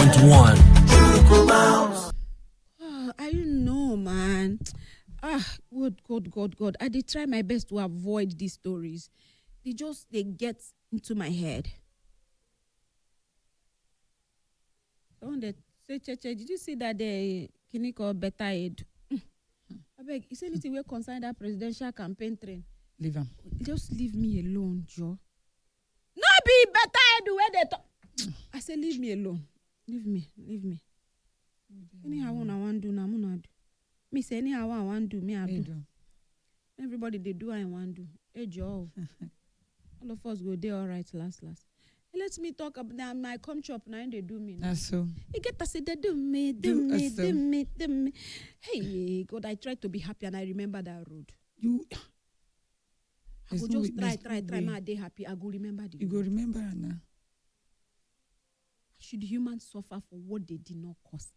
105.1. I don't know, man. God. I did try my best to avoid these stories. They get into my head. Someone that say, Cheche, did you see that the clinic or better aid? I beg, is anything will concern that presidential campaign train? Leave him. Just leave me alone, Joe. No be better aid the way they talk. I say, leave me alone. Leave me. Anyhow I want to do, now I'm gonna do. Me say anyhow I want to do, me I do. Everybody they do I want to do. Hey Joe. All of us go there all right last. Let me talk about my come chop now and they do me now. That's so. You get to say they do me. Hey God, I try to be happy and I remember that road. I go just try my day happy. I go remember the road. You go remember now. Should humans suffer for what they did not cause?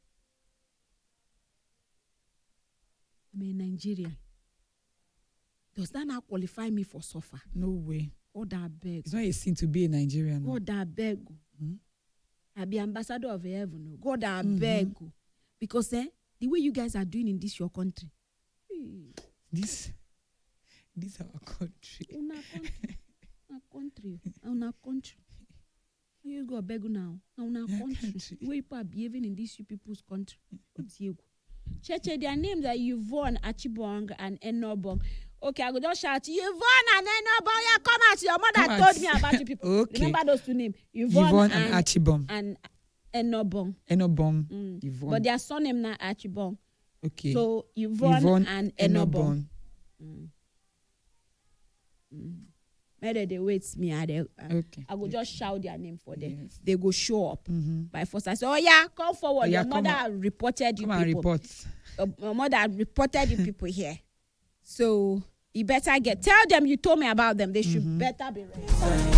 I'm a Nigerian. Does that now qualify me for suffer? No way. God, I beg. It's not a sin to be a Nigerian. God, I beg. I be ambassador of heaven. God, I beg. Because the way you guys are doing in this your country. This our country. Our country. You go beg now. Our country. The way people are behaving in this you people's country. Cheche, their names are Yvonne, Achibong, and Enobong. Okay, I will just shout, Yvonne and Enobong, yeah, come out. Your mother told me about you people. Okay. Remember those two names? Yvonne and Achibong. And Enobong. Yvonne. But their surname now Achibong. Okay. So Yvonne and Enobong. Maybe they wait me. I will just shout their name for them. Yes. They go show up by force. I say, oh yeah, come forward. Your mother reported you people. Report. Your mother reported you people here. So you better tell them you told me about them. They should better be ready.